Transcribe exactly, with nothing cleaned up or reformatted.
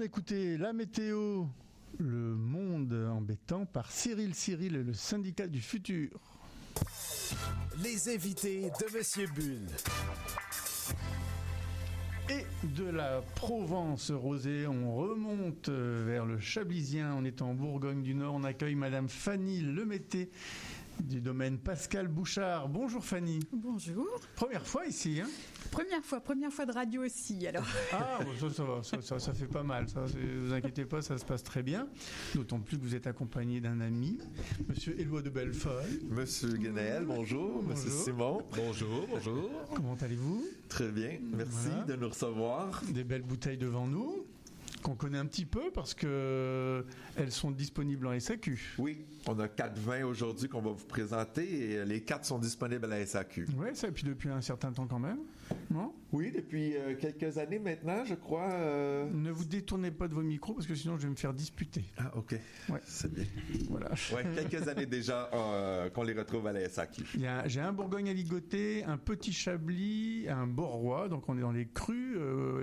d'écouter la météo, le monde embêtant par Cyril Cyril et le syndicat du futur. Les invités de Monsieur Bull. Et de la Provence rosée, on remonte vers le Chablisien. On est en Bourgogne du Nord. On accueille Madame Fanny Lemété du domaine Pascal Bouchard. Bonjour Fanny. Bonjour. Première fois ici, hein? Première fois, première fois de radio aussi, alors. Ah, bon, ça, ça va, ça, ça, ça fait pas mal. Ça, ne vous inquiétez pas, ça se passe très bien. D'autant plus que vous êtes accompagné d'un ami, Monsieur Éloi de Bellefeuille. Monsieur Guénaël, bonjour. Bonjour. Monsieur Simon. Bonjour, bonjour. Comment allez-vous? Très bien, merci Voilà. de nous recevoir. Des belles bouteilles devant nous, qu'on connaît un petit peu parce que elles sont disponibles en S A Q. Oui, on a quatre vins aujourd'hui qu'on va vous présenter et les quatre sont disponibles à la S A Q. Oui, ça, et puis depuis un certain temps quand même, non? Oui, depuis euh, quelques années maintenant, je crois. euh, Ne vous détournez pas de vos micros parce que sinon je vais me faire disputer. Ah, OK. Ouais. C'est bien. Voilà. Ouais, quelques années déjà euh, qu'on les retrouve à la S A Q. Il y a- J'ai un Bourgogne à ligoter, un petit Chablis, un Borrois, donc on est dans les crus. euh,